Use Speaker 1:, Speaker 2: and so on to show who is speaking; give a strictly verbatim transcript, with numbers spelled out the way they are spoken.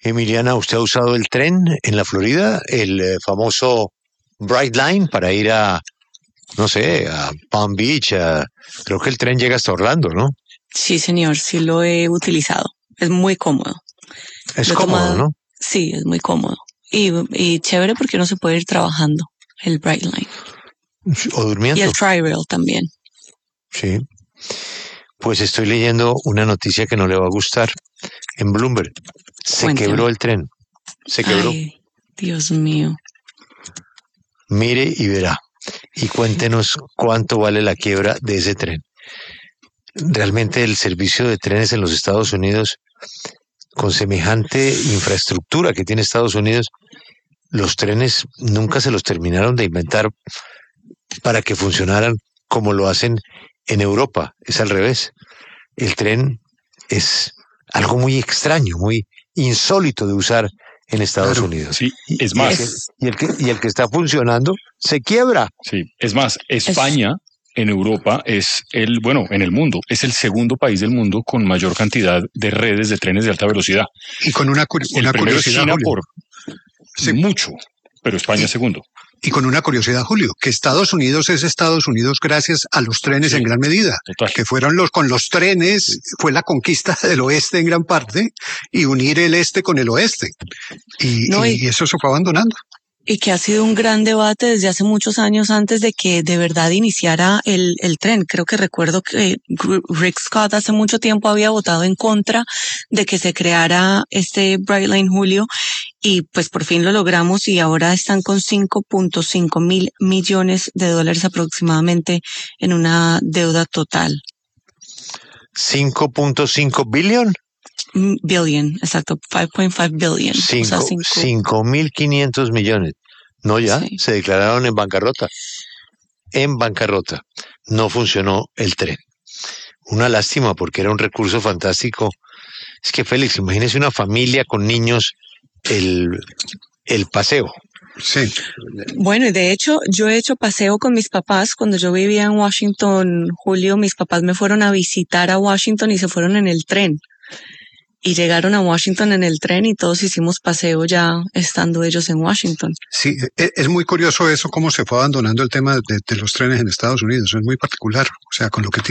Speaker 1: Emiliana, ¿usted ha usado el tren en la Florida, el eh, famoso Bright Line para ir a, no sé, a Palm Beach? A- creo que el tren llega hasta Orlando, ¿no?
Speaker 2: Sí, señor, sí lo he utilizado. Es muy cómodo.
Speaker 1: Es
Speaker 2: Lo he
Speaker 1: cómodo,
Speaker 2: tomado,
Speaker 1: ¿no?
Speaker 2: sí, es muy cómodo. Y, y chévere porque uno se puede ir trabajando, el Bright Line.
Speaker 1: O
Speaker 2: Y el
Speaker 1: durmiendo,
Speaker 2: Tri-Rail también.
Speaker 1: sí. Pues estoy leyendo una noticia que no le va a gustar. En Bloomberg, se
Speaker 2: Cuénteme.
Speaker 1: quebró el tren, se quebró.
Speaker 2: Ay, Dios mío.
Speaker 1: Mire y verá. Y cuéntenos cuánto vale la quiebra de ese tren. Realmente el servicio de trenes en los Estados Unidos, con semejante infraestructura que tiene Estados Unidos, los trenes nunca se los terminaron de inventar para que funcionaran como lo hacen en Europa. Es al revés. El tren es algo muy extraño, muy insólito de usar en Estados
Speaker 3: Claro,
Speaker 1: Unidos.
Speaker 4: Sí,
Speaker 1: Y,
Speaker 4: es
Speaker 1: y el que,
Speaker 4: más,
Speaker 1: y, el que, y el que está funcionando se quiebra.
Speaker 4: sí, es más, España en Europa es el, bueno, en el mundo, es el segundo país del mundo con mayor cantidad de redes de trenes de alta velocidad.
Speaker 3: y con una, curi-
Speaker 4: El
Speaker 3: una
Speaker 4: primero es
Speaker 3: curiosidad,
Speaker 4: China
Speaker 3: Julio.
Speaker 4: por
Speaker 3: Sí.
Speaker 4: mucho, pero España es segundo.
Speaker 3: Y con una curiosidad, Julio, que Estados Unidos es Estados Unidos gracias a los trenes
Speaker 4: Sí,
Speaker 3: en gran medida,
Speaker 4: total.
Speaker 3: que fueron los con los trenes, fue la conquista del oeste en gran parte y unir el este con el oeste. Y,
Speaker 2: No,
Speaker 3: y
Speaker 2: y,
Speaker 3: eso se fue abandonando.
Speaker 2: y que ha sido un gran debate desde hace muchos años antes de que de verdad iniciara el, el tren. Creo que recuerdo que Gr- Rick Scott hace mucho tiempo había votado en contra de que se creara este Bright Line, Julio, y pues por fin lo logramos y ahora están con cinco punto cinco mil millones de dólares aproximadamente en una deuda total.
Speaker 1: cinco punto cinco billón,
Speaker 2: Mm, Billion, exacto, cinco punto cinco billion. O sea, cinco.
Speaker 1: cinco mil quinientos millones. No, ya
Speaker 2: Sí.
Speaker 1: se declararon en bancarrota. En bancarrota. No funcionó el tren. Una lástima porque era un recurso fantástico. Es que Félix, imagínese una familia con niños, el, el paseo.
Speaker 3: Sí.
Speaker 2: Bueno, y de hecho, yo he hecho paseo con mis papás. Cuando yo vivía en Washington, Julio, mis papás me fueron a visitar a Washington y se fueron en el tren. Y llegaron a Washington en el tren y todos hicimos paseo ya estando ellos en Washington.
Speaker 3: Sí, e- es muy curioso eso, cómo se fue abandonando el tema de, de los trenes en Estados Unidos. Es muy particular. O sea, con lo que